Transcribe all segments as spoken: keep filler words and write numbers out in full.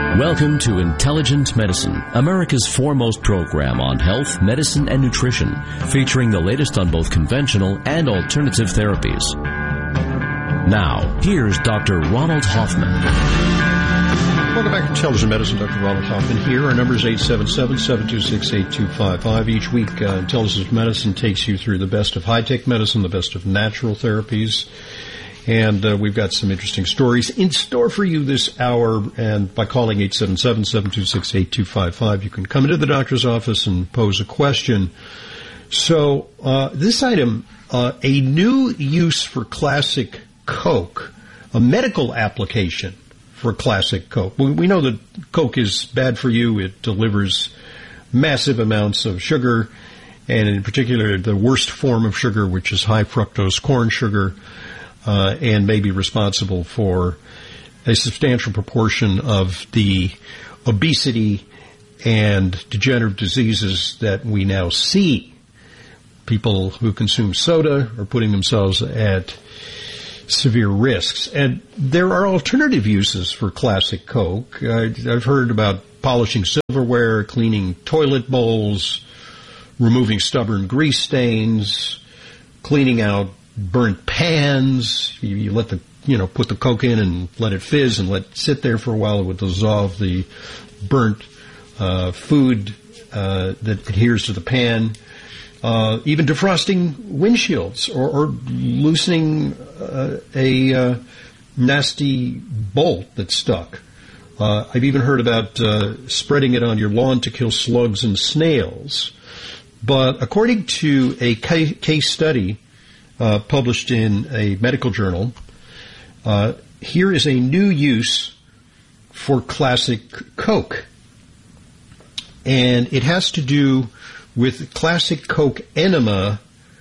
Welcome to Intelligent Medicine, America's foremost program on health, medicine, and nutrition, featuring the latest on both conventional and alternative therapies. Now, here's Doctor Ronald Hoffman. Welcome back to Intelligent Medicine. Doctor Ronald Hoffman here. Our number is eight seven seven, seven two six, eight two five five. Each week, uh, Intelligent Medicine takes you through the best of high-tech medicine, the best of natural therapies. And uh, we've got some interesting stories in store for you this hour. And by calling eight seven seven, seven two six, eight two five five, you can come into the doctor's office and pose a question. So uh, this item, uh, a new use for classic Coke, a medical application for classic Coke. We, we know that Coke is bad for you. It delivers massive amounts of sugar, and in particular the worst form of sugar, which is high fructose corn sugar. Uh, and may be responsible for a substantial proportion of the obesity and degenerative diseases that we now see. People who consume soda are putting themselves at severe risks. And there are alternative uses for classic Coke. Uh, I've heard about polishing silverware, cleaning toilet bowls, removing stubborn grease stains, cleaning out burnt pans. You, you let the, you know, put the Coke in and let it fizz and let it sit there for a while. It would dissolve the burnt uh, food uh, that adheres to the pan. Uh, even defrosting windshields or, or loosening uh, a uh, nasty bolt that's stuck. Uh, I've even heard about uh, spreading it on your lawn to kill slugs and snails. But according to a ca- case study Uh, published in a medical journal, uh, here is a new use for classic Coke. And it has to do with classic Coke enema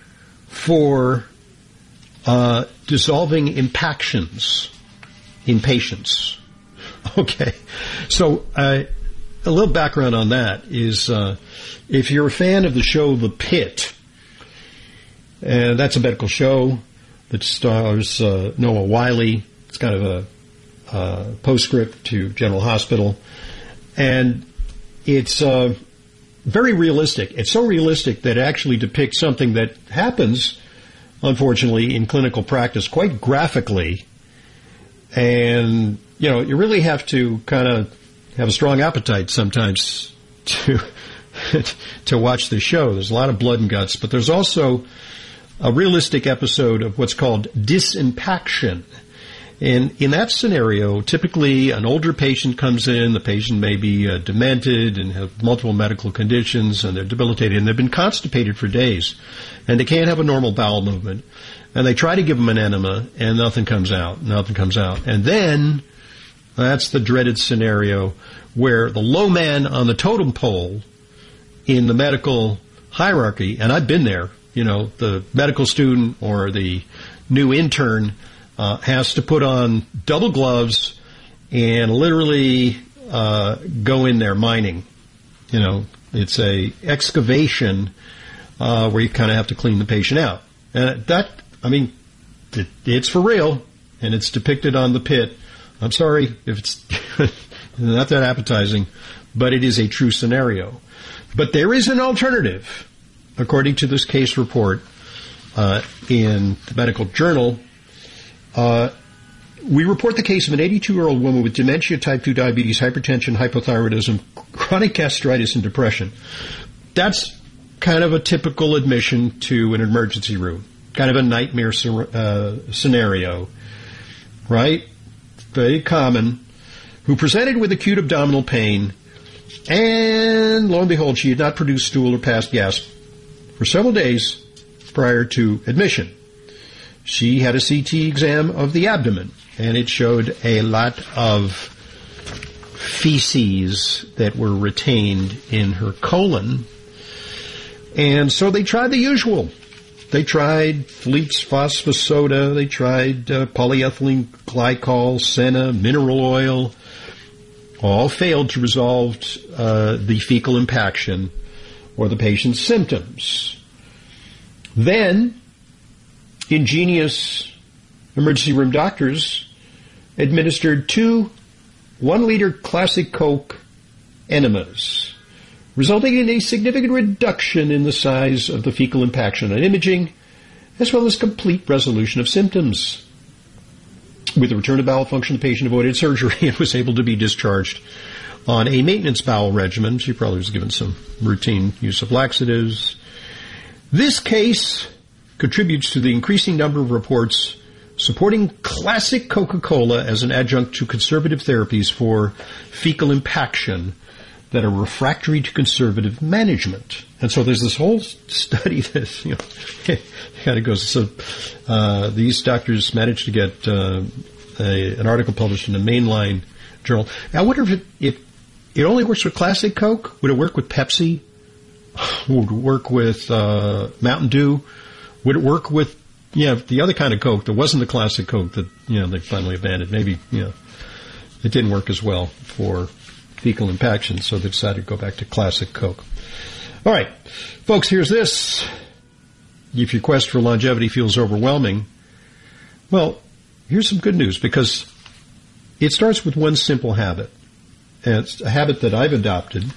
for uh, dissolving impactions in patients. Okay. So uh, a little background on that is uh, if you're a fan of the show The Pit, and that's a medical show that stars uh, Noah Wiley. It's kind of a uh, postscript to General Hospital. And it's uh, very realistic. It's so realistic that it actually depicts something that happens, unfortunately, in clinical practice quite graphically. And, you know, you really have to kind of have a strong appetite sometimes to to watch the show. There's a lot of blood and guts, but there's also a realistic episode of what's called disimpaction. And in that scenario, typically an older patient comes in, the patient may be uh, demented and have multiple medical conditions, and they're debilitated, and they've been constipated for days, and they can't have a normal bowel movement. And they try to give them an enema, and nothing comes out, nothing comes out. And then, that's the dreaded scenario where the low man on the totem pole in the medical hierarchy, and I've been there, you know, the medical student or the new intern uh, has to put on double gloves and literally uh, go in there mining. You know, it's a excavation uh, where you kind of have to clean the patient out. And that, I mean, it, it's for real, and it's depicted on The Pit. I'm sorry if it's not that appetizing, but it is a true scenario. But there is an alternative. According to this case report uh, in the medical journal, uh, we report the case of an eighty-two-year-old woman with dementia, type two diabetes, hypertension, hypothyroidism, chronic gastritis, and depression. That's kind of a typical admission to an emergency room, kind of a nightmare uh, scenario, right? Very common. Who presented with acute abdominal pain, and lo and behold, she had not produced stool or passed gas for several days prior to admission. She had a C T exam of the abdomen, and it showed a lot of feces that were retained in her colon. And so they tried the usual. They tried Fleet's phosphus soda, they tried uh, polyethylene glycol, Senna, mineral oil. All failed to resolve uh, the fecal impaction or the patient's symptoms. Then, ingenious emergency room doctors administered two one liter Classic Coke enemas, resulting in a significant reduction in the size of the fecal impaction on imaging, as well as complete resolution of symptoms. With the return of bowel function, the patient avoided surgery and was able to be discharged on a maintenance bowel regimen. She probably was given some routine use of laxatives. This case contributes to the increasing number of reports supporting Classic Coca-Cola as an adjunct to conservative therapies for fecal impaction that are refractory to conservative management. And so there's this whole study that, you know, kind of goes, so uh, these doctors managed to get uh, a, an article published in a mainline journal. Now, I wonder if it, it, it only works with Classic Coke? Would it work with Pepsi? Would it work with uh, Mountain Dew? Would it work with, yeah, the other kind of Coke that wasn't the Classic Coke that, you know, they finally abandoned? Maybe, you know, it didn't work as well for fecal impaction, so they decided to go back to Classic Coke. All right, folks, here's this. If your quest for longevity feels overwhelming, well, here's some good news, because it starts with one simple habit. And it's a habit that I've adopted